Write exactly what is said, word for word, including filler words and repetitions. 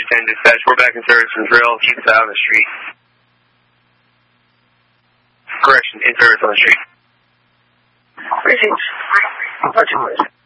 ten dispatch. We're back in service from drill. Keep us out on the street. Correction, in service on the street. Greetings. Roger,